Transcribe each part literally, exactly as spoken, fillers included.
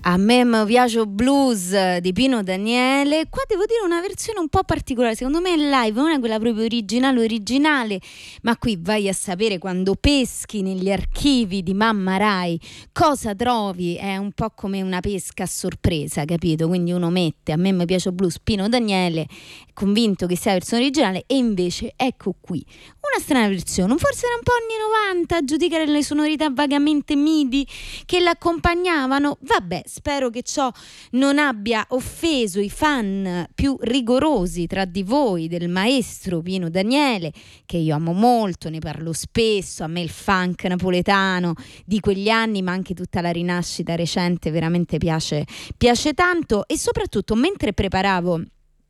A me mi piace blues di Pino Daniele. Qua devo dire una versione un po' particolare, secondo me in live non è quella proprio originale originale, ma qui vai a sapere quando peschi negli archivi di Mamma Rai cosa trovi. È un po' come una pesca a sorpresa, capito? Quindi uno mette A me mi piace blues Pino Daniele, convinto che sia la versione originale, e invece ecco qui una strana versione, forse era un po' anni novanta, a giudicare le sonorità vagamente midi che l'accompagnavano. Vabbè, spero che ciò non abbia offeso i fan più rigorosi tra di voi del maestro Pino Daniele, che io amo molto, ne parlo spesso. A me il funk napoletano di quegli anni, ma anche tutta la rinascita recente, veramente piace, piace tanto. E soprattutto, mentre preparavo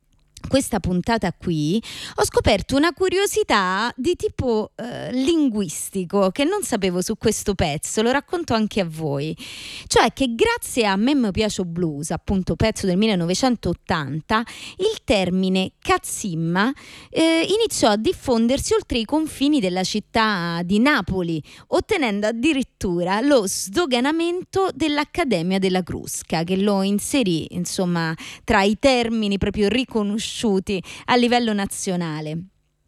questa puntata qui, ho scoperto una curiosità di tipo eh, linguistico che non sapevo su questo pezzo, lo racconto anche a voi. Cioè che grazie a Me mi piace blues, appunto pezzo del millenovecentottanta, il termine cazzimma eh, iniziò a diffondersi oltre i confini della città di Napoli, ottenendo addirittura lo sdoganamento dell'Accademia della Crusca, che lo inserì insomma tra i termini proprio riconosciuti a livello nazionale.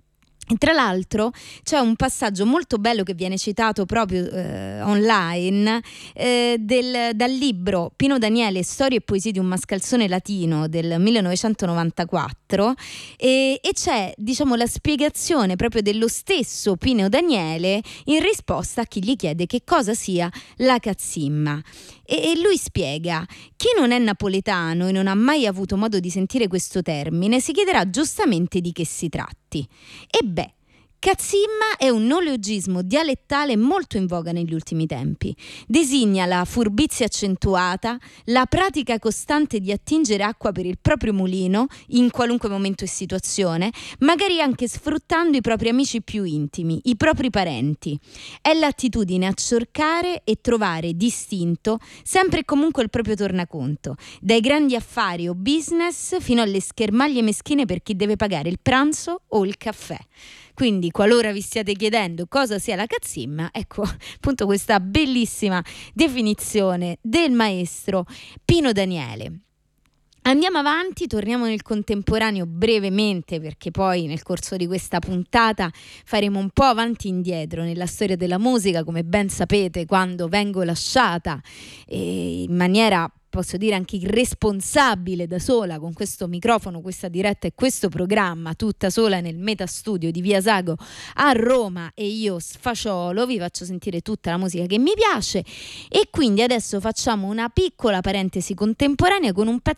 E tra l'altro c'è un passaggio molto bello che viene citato proprio eh, online eh, del, dal libro Pino Daniele, Storie e poesie di un mascalzone latino del millenovecentonovantaquattro, e, e c'è, diciamo, la spiegazione proprio dello stesso Pino Daniele in risposta a chi gli chiede che cosa sia la cazzimma. E, e lui spiega: chi non è napoletano e non ha mai avuto modo di sentire questo termine si chiederà giustamente di che si tratti. E beh, cazzimma è un neologismo dialettale molto in voga negli ultimi tempi. Designa la furbizia accentuata, la pratica costante di attingere acqua per il proprio mulino in qualunque momento e situazione, magari anche sfruttando i propri amici più intimi, i propri parenti. È l'attitudine a cercare e trovare distinto sempre e comunque il proprio tornaconto, dai grandi affari o business fino alle schermaglie meschine per chi deve pagare il pranzo o il caffè. Quindi, qualora vi stiate chiedendo cosa sia la cazzimma, ecco appunto questa bellissima definizione del maestro Pino Daniele. Andiamo avanti, torniamo nel contemporaneo brevemente, perché poi nel corso di questa puntata faremo un po' avanti e indietro nella storia della musica, come ben sapete, quando vengo lasciata eh, in maniera, posso dire, anche irresponsabile, da sola con questo microfono, questa diretta e questo programma, tutta sola nel metastudio di Via Sago a Roma, e io sfacciolo, vi faccio sentire tutta la musica che mi piace. E quindi adesso facciamo una piccola parentesi contemporanea con un pezzo